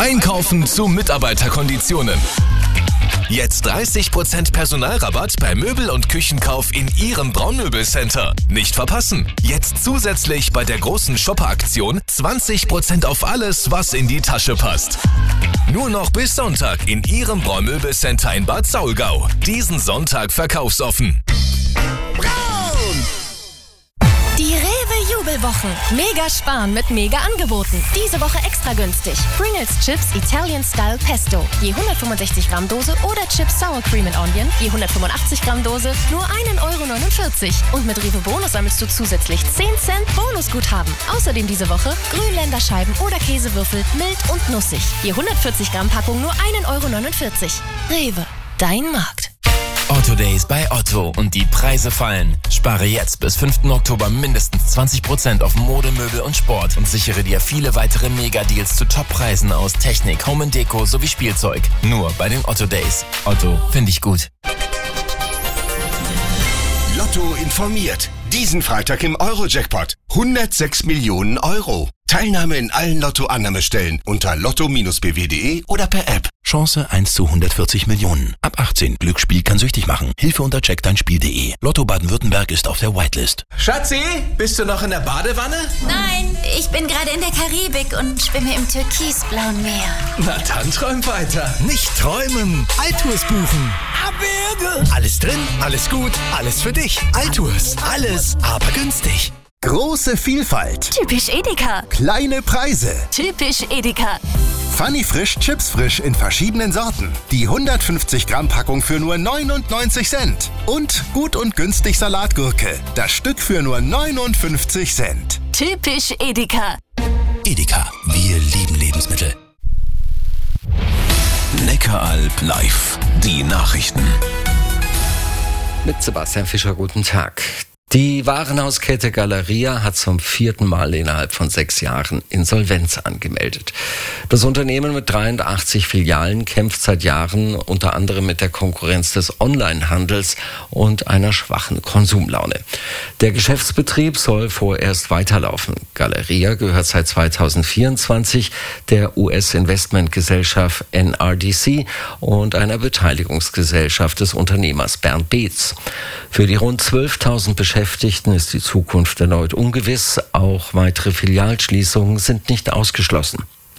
Einkaufen zu Mitarbeiterkonditionen. Jetzt 30% Personalrabatt bei Möbel- und Küchenkauf in Ihrem Braunmöbelcenter. Nicht verpassen. Jetzt zusätzlich bei der großen Shopper-Aktion 20% auf alles, was in die Tasche passt. Nur noch bis Sonntag in Ihrem Braunmöbelcenter in Bad Saulgau. Diesen Sonntag verkaufsoffen. Die Rewe-Jubelwochen. Mega sparen mit Mega-Angeboten. Diese Woche extra günstig. Pringles Chips Italian Style Pesto. Je 165 Gramm Dose oder Chips Sour Cream and Onion. Je 185 Gramm Dose. Nur 1,49 €. Und mit Rewe Bonus sammelst du zusätzlich 10 Cent Bonusguthaben. Außerdem diese Woche Grünländerscheiben oder Käsewürfel mild und nussig. Je 140 Gramm Packung nur 1,49 €. Rewe, dein Markt. Otto Days bei Otto und die Preise fallen. Spare jetzt bis 5. Oktober mindestens 20% auf Mode, Möbel und Sport und sichere dir viele weitere Mega-Deals zu Top-Preisen aus Technik, Home & Deko sowie Spielzeug. Nur bei den Otto Days. Otto, finde ich gut. Lotto informiert. Diesen Freitag im Euro-Jackpot. 106 Millionen Euro. Teilnahme in allen Lotto-Annahmestellen unter lotto-bw.de oder per App. Chance 1 zu 140 Millionen. Ab 18. Glücksspiel kann süchtig machen. Hilfe unter checkdeinspiel.de. Lotto Baden-Württemberg ist auf der Whitelist. Schatzi, bist du noch in der Badewanne? Nein, ich bin gerade in der Karibik und schwimme im türkisblauen Meer. Na dann träum weiter. Nicht träumen, Altours buchen. Abwürge. Alles drin, alles gut, alles für dich. Altours, alles, aber günstig. Große Vielfalt. Typisch Edeka. Kleine Preise. Typisch Edeka. Funny Frisch Chips Frisch in verschiedenen Sorten. Die 150 Gramm Packung für nur 99 Cent. Und gut und günstig Salatgurke. Das Stück für nur 59 Cent. Typisch Edeka. Edeka, wir lieben Lebensmittel. Neckaralb live. Die Nachrichten. Mit Sebastian Fischer, guten Tag. Die Warenhauskette Galeria hat zum 4. Mal innerhalb von 6 Jahren Insolvenz angemeldet. Das Unternehmen mit 83 Filialen kämpft seit Jahren unter anderem mit der Konkurrenz des Onlinehandels und einer schwachen Konsumlaune. Der Geschäftsbetrieb soll vorerst weiterlaufen. Galeria gehört seit 2024 der US-Investmentgesellschaft NRDC und einer Beteiligungsgesellschaft des Unternehmers Bernd Beetz. Für die rund 12.000 Beschäftigten ist die Zukunft erneut ungewiss. Auch weitere Filialschließungen sind nicht ausgeschlossen.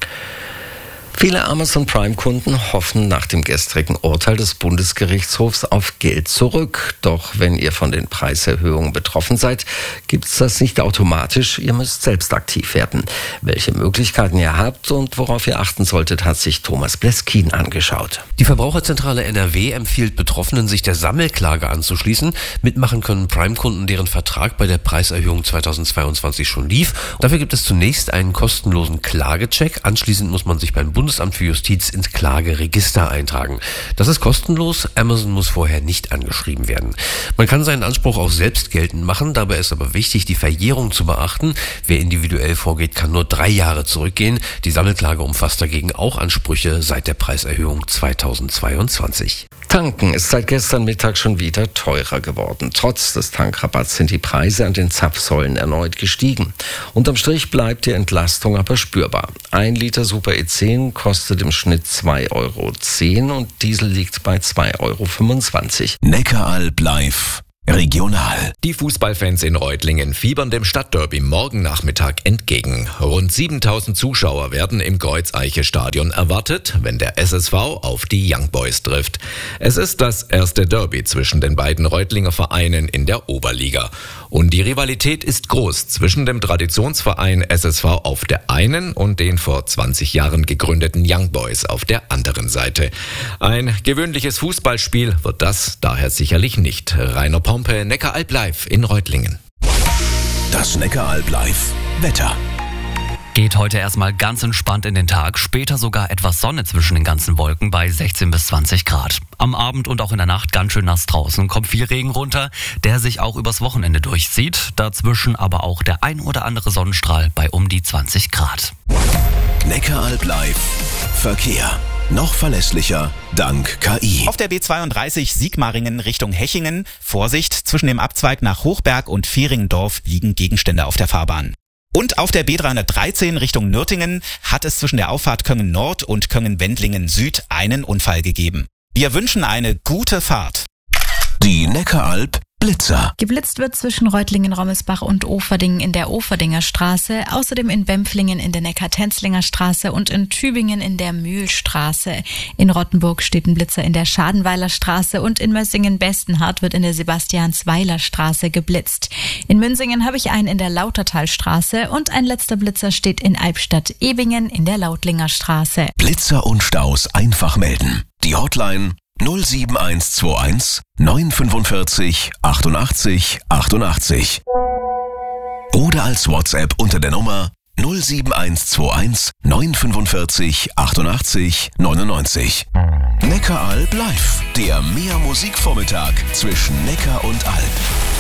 Viele Amazon Prime-Kunden hoffen nach dem gestrigen Urteil des Bundesgerichtshofs auf Geld zurück. Doch wenn ihr von den Preiserhöhungen betroffen seid, gibt's das nicht automatisch. Ihr müsst selbst aktiv werden. Welche Möglichkeiten ihr habt und worauf ihr achten solltet, hat sich Thomas Bleskin angeschaut. Die Verbraucherzentrale NRW empfiehlt Betroffenen, sich der Sammelklage anzuschließen. Mitmachen können Prime-Kunden, deren Vertrag bei der Preiserhöhung 2022 schon lief. Dafür gibt es zunächst einen kostenlosen Klagecheck. Anschließend muss man sich beim Bundesamt für Justiz ins Klageregister eintragen. Das ist kostenlos. Amazon muss vorher nicht angeschrieben werden. Man kann seinen Anspruch auch selbst geltend machen. Dabei ist aber wichtig, die Verjährung zu beachten. Wer individuell vorgeht, kann nur 3 Jahre zurückgehen. Die Sammelklage umfasst dagegen auch Ansprüche seit der Preiserhöhung 2022. Tanken ist seit gestern Mittag schon wieder teurer geworden. Trotz des Tankrabatts sind die Preise an den Zapfsäulen erneut gestiegen. Unterm Strich bleibt die Entlastung aber spürbar. 1 Liter Super E10 kostet im Schnitt 2,10 € und Diesel liegt bei 2,25 €. Neckaralb live. Regional. Die Fußballfans in Reutlingen fiebern dem Stadtderby morgen Nachmittag entgegen. Rund 7.000 Zuschauer werden im Kreuzeiche-Stadion erwartet, wenn der SSV auf die Young Boys trifft. Es ist das erste Derby zwischen den beiden Reutlinger Vereinen in der Oberliga. Und die Rivalität ist groß zwischen dem Traditionsverein SSV auf der einen und den vor 20 Jahren gegründeten Young Boys auf der anderen Seite. Ein gewöhnliches Fußballspiel wird das daher sicherlich nicht. Rainer Pompe, Neckaralb live in Reutlingen. Das Neckaralb live Wetter. Geht heute erstmal ganz entspannt in den Tag, später sogar etwas Sonne zwischen den ganzen Wolken bei 16 bis 20 Grad. Am Abend und auch in der Nacht ganz schön nass draußen, kommt viel Regen runter, der sich auch übers Wochenende durchzieht. Dazwischen aber auch der ein oder andere Sonnenstrahl bei um die 20 Grad. Neckaralb live Verkehr. Noch verlässlicher dank KI. Auf der B32 Sigmaringen Richtung Hechingen. Vorsicht, zwischen dem Abzweig nach Hochberg und Fehringendorf liegen Gegenstände auf der Fahrbahn. Und auf der B313 Richtung Nürtingen hat es zwischen der Auffahrt Köngen Nord und Köngen-Wendlingen Süd einen Unfall gegeben. Wir wünschen eine gute Fahrt. Die Neckaralp Blitzer. Geblitzt wird zwischen Reutlingen-Rommelsbach und Oferdingen in der Oferdinger Straße, außerdem in Bempflingen in der Neckar-Tenzlinger Straße und in Tübingen in der Mühlstraße. In Rottenburg steht ein Blitzer in der Schadenweiler Straße und in Mössingen-Bestenhardt wird in der Sebastiansweiler Straße geblitzt. In Münsingen habe ich einen in der Lautertalstraße und ein letzter Blitzer steht in Albstadt-Ebingen in der Lautlinger Straße. Blitzer und Staus einfach melden. Die Hotline 07121 945 88 88. Oder als WhatsApp unter der Nummer 07121 945 88 99. Neckaralb live, der Mehr-Musik-Vormittag zwischen Neckar und Alb.